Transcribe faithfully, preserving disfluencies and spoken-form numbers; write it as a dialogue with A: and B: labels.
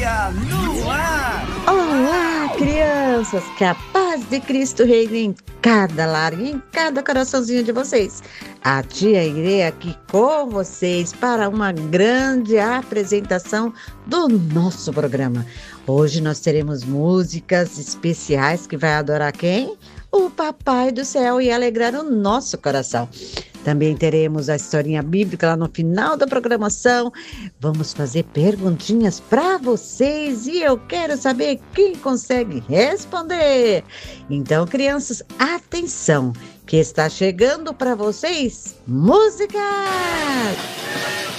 A: Maria no ar!
B: Olá, crianças! Que a paz de Cristo reine em cada lar e em cada coraçãozinho de vocês. A tia Irê aqui com vocês para uma grande apresentação do nosso programa. Hoje nós teremos músicas especiais que vai adorar quem? O Papai do Céu e alegrar o nosso coração. Também teremos a historinha bíblica lá no final da programação. Vamos fazer perguntinhas para vocês e eu quero saber quem consegue responder. Então, crianças, atenção, que está chegando para vocês música!